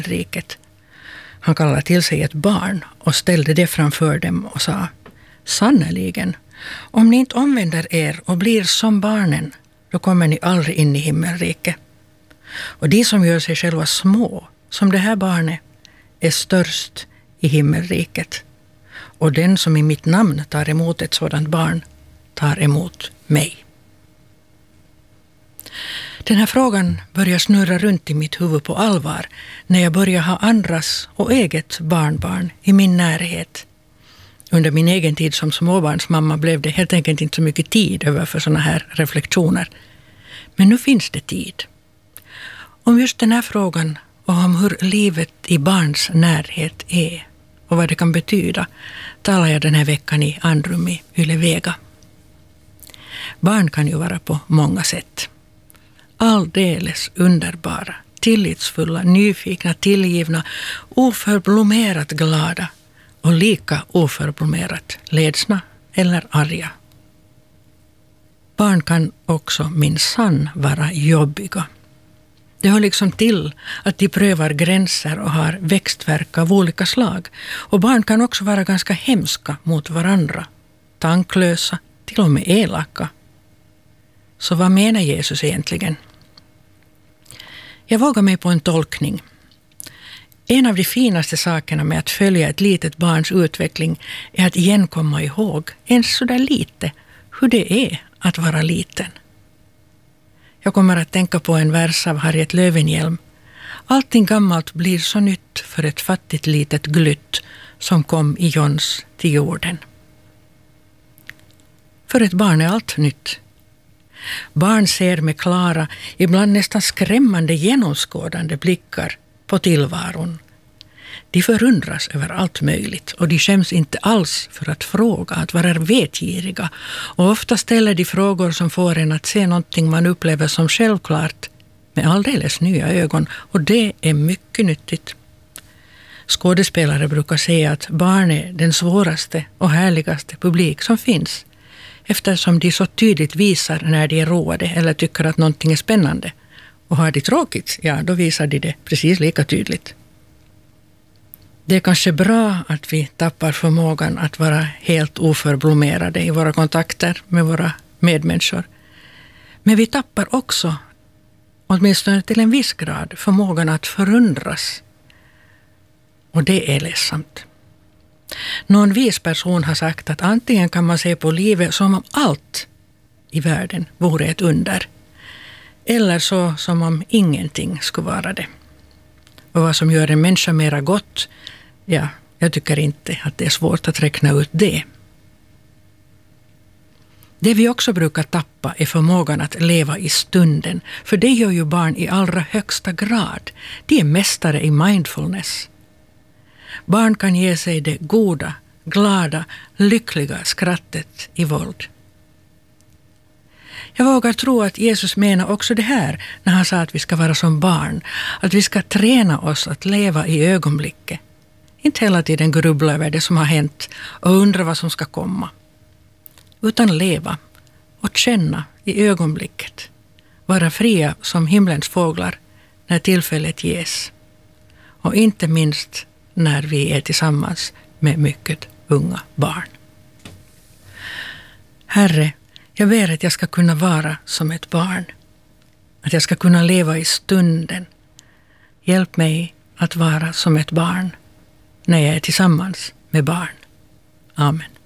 himmelriket. Han kallade till sig ett barn och ställde det framför dem och sa: Sannoliken, om ni inte omvänder er och blir som barnen, då kommer ni aldrig in i himmelriket. Och de som gör sig själva små, som det här barnet, är störst i himmelriket. Och den som i mitt namn tar emot ett sådant barn tar emot mig. Den här frågan börjar snurra runt i mitt huvud på allvar när jag börjar ha andras och eget barnbarn i min närhet. Under min egen tid som småbarnsmamma blev det helt enkelt inte så mycket tid över för såna här reflektioner. Men nu finns det tid. Om just den här frågan och om hur livet i barns närhet är och vad det kan betyda talar jag den här veckan i Andrum i Yle Vega. Barn kan ju vara på många sätt. Alldeles underbara, tillitsfulla, nyfikna, tillgivna, oförblommerat glada och lika oförblommerat ledsna eller arga. Barn kan också minsann vara jobbiga. Det hör liksom till att de prövar gränser och har växtverk av olika slag. Och barn kan också vara ganska hemska mot varandra, tanklösa, till och med elaka. Så vad menar Jesus egentligen? Jag vågar mig på en tolkning. En av de finaste sakerna med att följa ett litet barns utveckling är att igen komma ihåg, ens så där lite, hur det är att vara liten. Jag kommer att tänka på en vers av Harriet Löwenhjelm. Allting gammalt blir så nytt för ett fattigt litet glytt som kom i Jons till jorden. För ett barn är allt nytt. Barn ser med klara, ibland nästan skrämmande genomskådande blickar på tillvaron. De förundras över allt möjligt och de skäms inte alls för att fråga, att vara vetgiriga. Och ofta ställer de frågor som får en att se någonting man upplever som självklart med alldeles nya ögon, och det är mycket nyttigt. Skådespelare brukar säga att barn är den svåraste och härligaste publik som finns, eftersom de så tydligt visar när de är roade eller tycker att någonting är spännande. Och har de tråkigt, ja, då visar de det precis lika tydligt. Det är kanske bra att vi tappar förmågan att vara helt oförblommerade i våra kontakter med våra medmänniskor. Men vi tappar också, åtminstone till en viss grad, förmågan att förundras. Och det är ledsamt. Någon vis person har sagt att antingen kan man se på livet som om allt i världen vore ett under, eller så som om ingenting skulle vara det. Och vad som gör en människa mera gott, ja, jag tycker inte att det är svårt att räkna ut det. Det vi också brukar tappa är förmågan att leva i stunden, för det gör ju barn i allra högsta grad. De är mästare i mindfulness. Barn kan ge sig det goda, glada, lyckliga skrattet i våld. Jag vågar tro att Jesus menar också det här när han sa att vi ska vara som barn. Att vi ska träna oss att leva i ögonblicket. Inte hela tiden grubbla över det som har hänt och undra vad som ska komma. Utan leva och känna i ögonblicket. Vara fria som himlens fåglar när tillfället ges. Och inte minst när vi är tillsammans med mycket unga barn. Herre, jag ber att jag ska kunna vara som ett barn. Att jag ska kunna leva i stunden. Hjälp mig att vara som ett barn när jag är tillsammans med barn. Amen.